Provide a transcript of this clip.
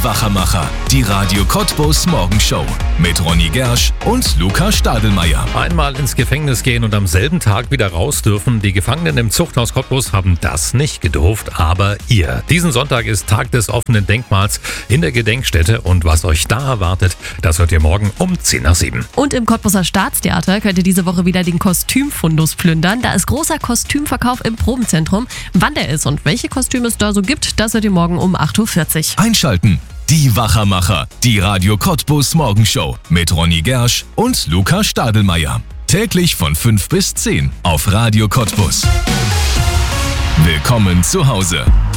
Wachermacher, die Radio Cottbus Morgenshow mit Ronny Gersch und Luca Stadelmeier. Einmal ins Gefängnis gehen und am selben Tag wieder raus dürfen. Die Gefangenen im Zuchthaus Cottbus haben das nicht gedurft, aber ihr. Diesen Sonntag ist Tag des offenen Denkmals in der Gedenkstätte und was euch da erwartet, das hört ihr morgen um 6:50. Und im Cottbuser Staatstheater könnt ihr diese Woche wieder den Kostümfundus plündern. Da ist großer Kostümverkauf im Probenzentrum. Wann der ist und welche Kostüme es da so gibt, das hört ihr morgen um 8:40 Uhr. Einschalten, die Wachermacher, die Radio Cottbus Morgenshow mit Ronny Gersch und Luca Stadelmeier. Täglich von 5 bis 10 auf Radio Cottbus. Willkommen zu Hause.